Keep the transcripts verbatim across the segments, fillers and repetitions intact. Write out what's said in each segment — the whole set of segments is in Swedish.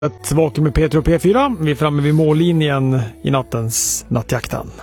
Ett vaken med Peter och P fyra. Vi är framme vid mållinjen i nattens nattjakten.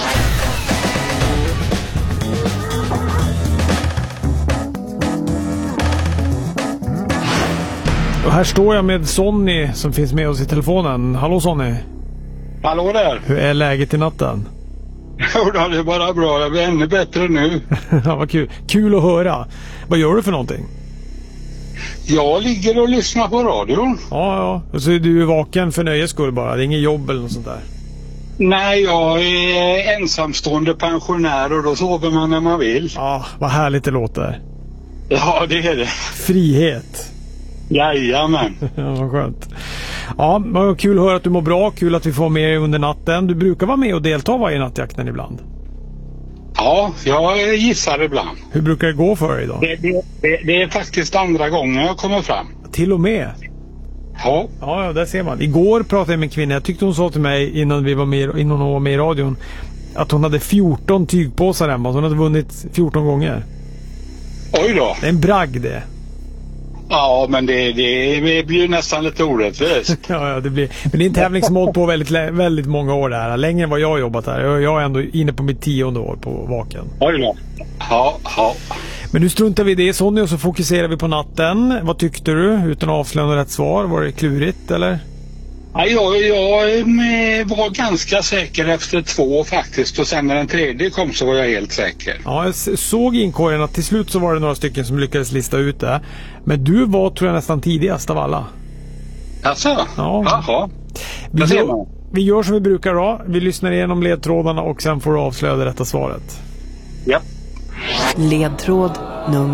Och här står jag med Sonny som finns med oss i telefonen. Hallå Sonny. Hallå där. Hur är läget i natten? Jo, det är bara bra. Jag blir ännu bättre nu. Ja, vad kul. Kul att höra. Vad gör du för någonting? Jag ligger och lyssnar på radion. Ja, ja. Så du är vaken för nöjes skull bara? Det är inget jobb eller något sånt där? Nej, jag är ensamstående pensionär och då sover man när man vill. Ja, vad härligt det låter. Ja, det är det. Frihet. Jajamän. Ja, vad skönt. Ja, vad kul att höra att du mår bra. Kul att vi får med dig under natten. Du brukar vara med och delta varje nattjakten ibland. Ja, jag gissar ibland. Hur brukar det gå för dig då? Det, det, det, det är faktiskt andra gången jag kommer fram. Till och med? Ja. Ja, ja, där ser man. Igår pratade jag med en kvinna. Jag tyckte hon sa till mig innan, vi var med, innan hon var med i radion att hon hade fjorton tygpåsar hemma. Hon hade vunnit fjorton gånger. Oj då. Det är en bragd det. Ja, men det, det, det blir ju nästan lite orättvist. Ja, ja, det blir. Men det är en tävling som hållit på väldigt, väldigt många år där. Längre än vad jag har jobbat här. Jag är ändå inne på mitt tionde år på vaken. Oj då. Ja, ja. Men nu struntar vi i det, Sonny, och så fokuserar vi på natten. Vad tyckte du? Utan att avslöja rätt svar. Var det klurigt, eller? Ja, jag, jag var ganska säker efter två faktiskt. Och sen när den tredje kom så var jag helt säker. Ja, jag såg i inkorgen att till slut så var det några stycken som lyckades lista ut det. Men du var, tror jag, nästan tidigast av alla. Alltså? Ja. Jaha. Vi gör, vi gör som vi brukar då. Vi lyssnar igenom ledtrådarna och sen får du avslöja det rätta svaret. Ja. Ledtråd nummer